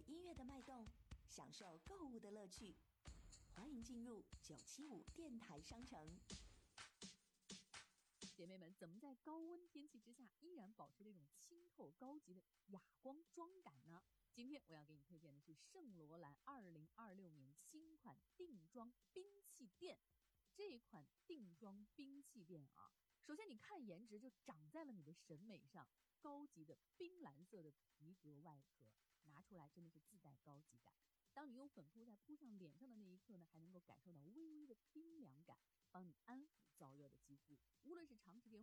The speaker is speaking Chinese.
音乐的脉动，享受购物的乐趣。欢迎进入975电台商城。 姐妹们，怎么在高温天气之下依然保持这种清透高级的哑光妆感呢？今天我要给你推荐的是圣罗兰2026年新款定妆兵器垫。这款定妆兵器垫啊，首先你看颜值就长在了你的审美上，高级的冰蓝色的皮革外壳，拿出来真的是自带高级感。当你用粉扑在扑上脸上的那一刻呢，还能够感受到微微的冰凉感，帮你安抚燥热的肌肤。无论是长时间